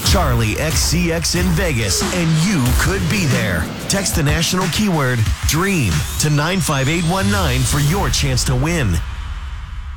Charlie XCX in Vegas, and you could be there. Text the national keyword DREAM to 95819 for your chance to win.